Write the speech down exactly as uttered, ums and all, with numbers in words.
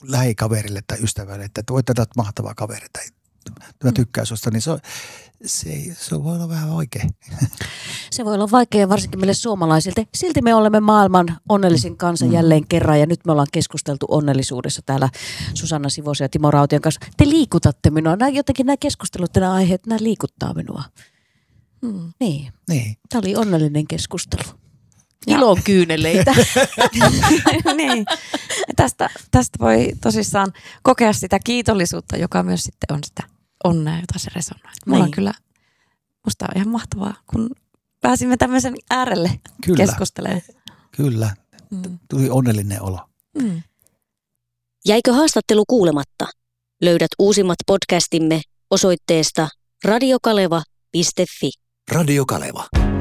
lähikaverille tai ystävälle, että voi tätä mahtavaa kaveria tai mä tykkään susta, niin se, on, se, se voi olla vähän vaikea. Se voi olla vaikea varsinkin meille suomalaisilta. Silti me olemme maailman onnellisin kansa jälleen kerran ja nyt me ollaan keskusteltu onnellisuudessa täällä Susanna Sivosen ja Timo Raution kanssa. Te liikutatte minua. Nämä, jotenkin nämä keskustelut, nämä aiheet, nämä liikuttaa minua. Hmm. Niin. niin. Tämä oli onnellinen keskustelu. Ilon kyyneleitä. niin. Tästä, tästä voi tosissaan kokea sitä kiitollisuutta, joka myös sitten on sitä onnea, jota se resonoi. Mulla on kyllä, musta on ihan mahtavaa, kun pääsimme tämmöisen äärelle kyllä. keskustelemaan. Kyllä, mm. tuli onnellinen olo. Mm. Jäikö haastattelu kuulematta? Löydät uusimmat podcastimme osoitteesta radiokaleva piste fi. Radio Kaleva.